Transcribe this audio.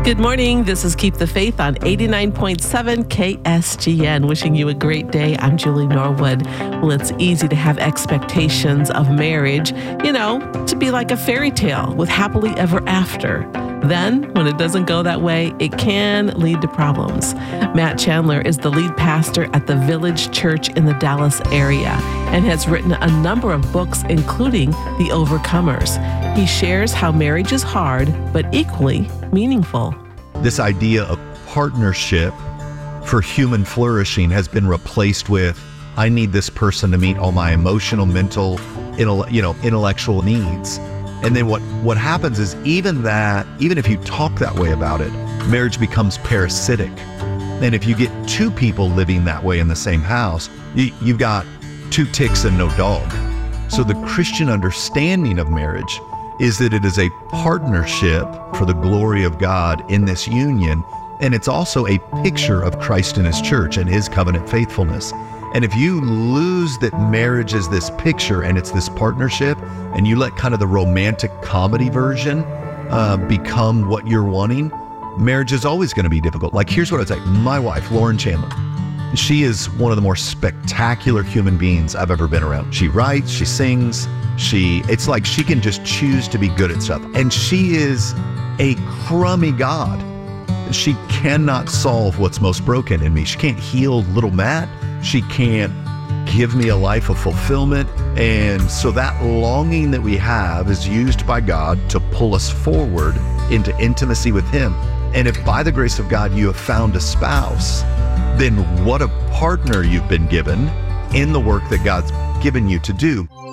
Good morning. This is Keep the Faith on 89.7 KSGN. Wishing you a great day. I'm Julie Norwood. Well, it's easy to have expectations of marriage, to be like a fairy tale with happily ever after. Then, when it doesn't go that way, it can lead to problems. Matt Chandler is the lead pastor at the Village Church in the Dallas area and has written a number of books, including The Overcomers. He shares how marriage is hard, but equally meaningful. This idea of partnership for human flourishing has been replaced with, I need this person to meet all my emotional, mental, intellectual needs. And then what happens is even if you talk that way about it, marriage becomes parasitic. And if you get two people living that way in the same house, you've got two ticks and no dog. So the Christian understanding of marriage is that it is a partnership for the glory of God in this union. And it's also a picture of Christ and his church and his covenant faithfulness. And if you lose that marriage is this picture and it's this partnership, and you let kind of the romantic comedy version become what you're wanting, marriage is always going to be difficult. Like, here's what I'd say. My wife, Lauren Chandler, she is one of the more spectacular human beings I've ever been around. She writes, she sings, it's like she can just choose to be good at stuff. And she is a crummy God. She cannot solve what's most broken in me. She can't heal little Matt. She can't give me a life of fulfillment. And so that longing that we have is used by God to pull us forward into intimacy with him. And if by the grace of God you have found a spouse, then what a partner you've been given in the work that God's given you to do.